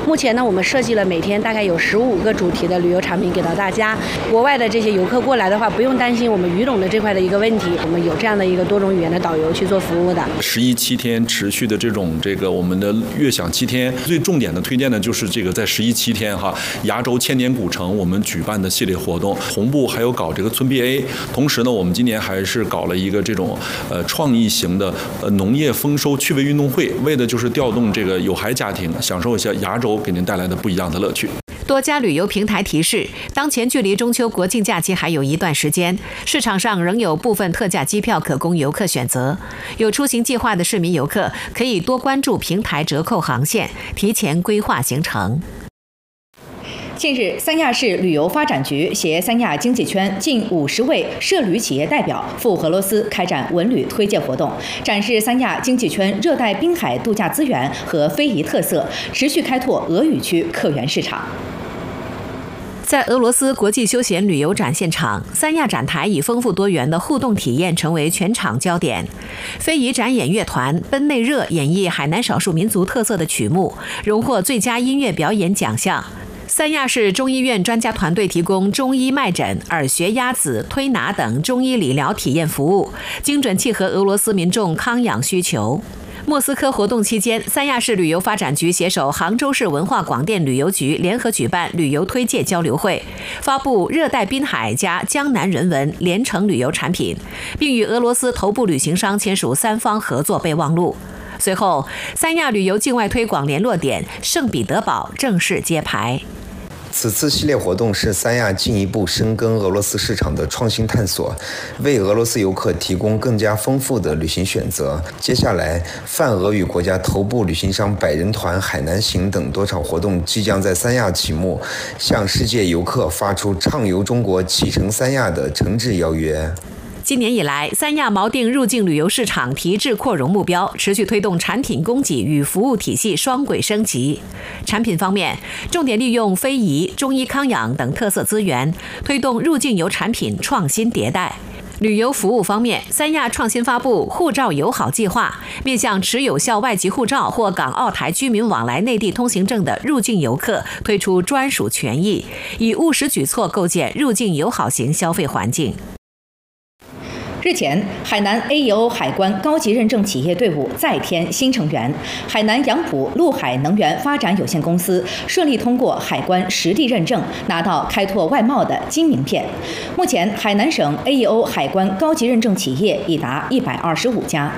目前呢，我们设计了每天大概有15个主题的旅游产品给到大家。国外的这些游客过来的话，不用担心我们语懂的这块的一个问题，我们有这样的一个多种语言的导游去做服务的。 11-7天持续的这个我们的悦享7天，最重点的推荐的就是这个在11-7天亚洲千年古城我们举办的系列活动，同步还有搞这个村 BA， 同时呢，我们今年还是搞了一个这种创意型的农业丰收趣味运动会，为的就是调动这个有孩家庭享受一下亚洲给您带来的不一样的乐趣。 多家旅游平台提示，当前距离中秋国庆假期还有一段时间，市场上仍有部分特价机票可供游客选择。有出行计划的市民游客可以多关注平台折扣航线，提前规划行程。 近日，三亚市旅游发展局携三亚经济圈近50位涉旅企业代表赴俄罗斯开展文旅推介活动，展示三亚经济圈热带滨海度假资源和非遗特色，持续开拓俄语区客源市场。 在俄罗斯国际休闲旅游展现场，三亚展台以丰富多元的互动体验成为全场焦点。非遗展演乐团奔内热演绎海南少数民族特色的曲目，荣获最佳音乐表演奖项。三亚市中医院专家团队提供中医脉诊、耳穴压子、推拿等中医理疗体验服务，精准契合俄罗斯民众康养需求。莫斯科活动期间，三亚市旅游发展局携手杭州市文化广电旅游局联合举办旅游推介交流会，发布热带滨海加江南人文联程旅游产品，并与俄罗斯头部旅行商签署3方合作备忘录。随后，三亚旅游境外推广联络点圣彼得堡正式揭牌。 此次系列活动是三亚进一步深耕俄罗斯市场的创新探索，为俄罗斯游客提供更加丰富的旅行选择。接下来，泛俄语国家头部旅行商百人团海南行等多场活动即将在三亚启幕，向世界游客发出畅游中国、启程三亚的诚挚邀约。 今年以来，三亚锚定入境旅游市场提质扩容目标，持续推动产品供给与服务体系双轨升级。产品方面，重点利用非遗、中医康养等特色资源，推动入境游产品创新迭代。旅游服务方面，三亚创新发布护照友好计划，面向持有效外籍护照或港澳台居民往来内地通行证的入境游客推出专属权益，以务实举措构建入境友好型消费环境。 日前，海南 AEO 海关高级认证企业队伍再添新成员，海南杨浦陆海能源发展有限公司顺利通过海关实地认证，拿到开拓外贸的金名片。目前，海南省 AEO 海关高级认证企业已达125家。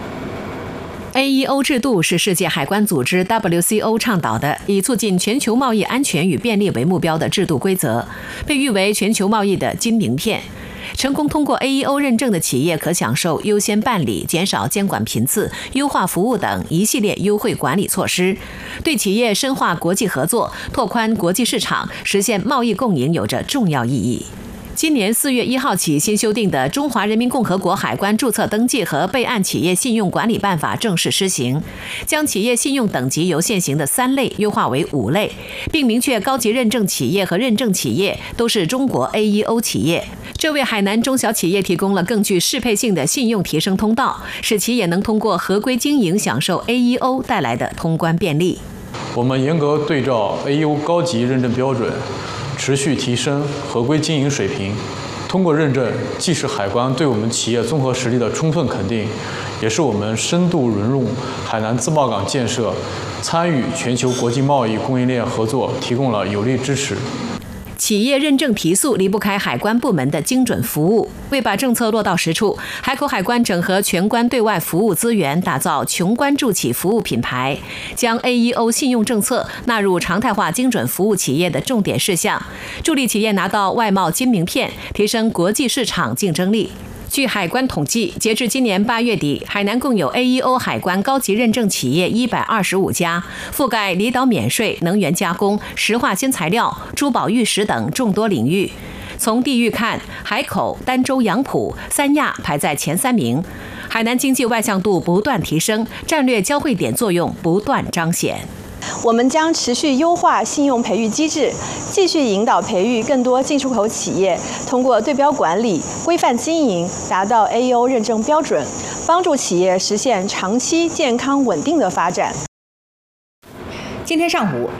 AEO 制度是世界海关组织 WCO 倡导的，以促进全球贸易安全与便利为目标的制度规则，被誉为全球贸易的金名片。成功通过 AEO 认证的企业可享受优先办理、减少监管频次、优化服务等一系列优惠管理措施，对企业深化国际合作、拓宽国际市场、实现贸易共赢有着重要意义。今年4月1号起新修订的《中华人民共和国海关注册登记和备案企业信用管理办法》正式施行，将企业信用等级由现行的3类优化为5类，并明确高级认证企业和认证企业都是中国 AEO 企业。这为海南中小企业提供了更具适配性的信用提升通道，使其也能通过合规经营享受 AEO 带来的通关便利。 我们严格对照 AEO 高级认证标准，持续提升合规经营水平。通过认证，既是海关对我们企业综合实力的充分肯定，也是我们深度融入海南自贸港建设、参与全球国际贸易供应链合作提供了有力支持。 企业认证提速离不开海关部门的精准服务。为把政策落到实处，海口海关整合全关对外服务资源，打造穷关助企服务品牌，将 AEO 信用政策纳入常态化精准服务企业的重点事项，助力企业拿到外贸金名片，提升国际市场竞争力。据海关统计，截至今年8月底，海南共有 AEO 海关高级认证企业125家，覆盖离岛免税、能源加工、石化新材料、珠宝玉石等众多领域。从地域看，海口、儋州、杨浦、三亚排在前3名。海南经济外向度不断提升，战略交汇点作用不断彰显。 我们将持续优化信用培育机制，继续引导培育更多进出口企业，通过对标管理、规范经营，达到 AEO 认证标准，帮助企业实现长期健康稳定的发展。 今天上午，